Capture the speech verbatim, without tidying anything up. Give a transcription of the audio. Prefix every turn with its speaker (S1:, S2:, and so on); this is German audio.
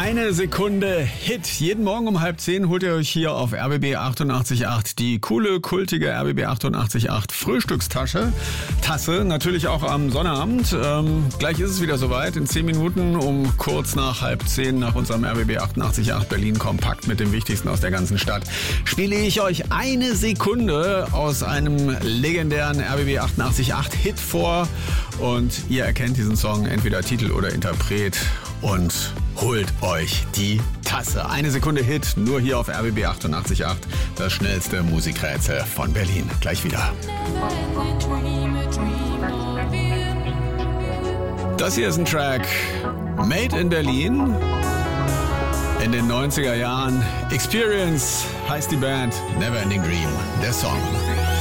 S1: Eine Sekunde Hit. Jeden Morgen um halb zehn holt ihr euch hier auf R B B achtundachtzig Komma acht die coole, kultige R B B achtundachtzig Komma acht Frühstückstasche. Tasse, natürlich auch am Sonnabend. Ähm, gleich ist es wieder soweit. In zehn Minuten um kurz nach halb zehn nach unserem R B B achtundachtzig Komma acht Berlin Kompakt mit dem Wichtigsten aus der ganzen Stadt spiele ich euch eine Sekunde aus einem legendären R B B achtundachtzig Komma acht Hit vor. Und ihr erkennt diesen Song, entweder Titel oder Interpret, und holt euch die Tasse. Eine Sekunde Hit, nur hier auf R B B achtundachtzig Komma acht. Das schnellste Musikrätsel von Berlin. Gleich wieder. Das hier ist ein Track Made in Berlin. In den neunziger Jahren. Experience heißt die Band. Neverending Dream, der Song.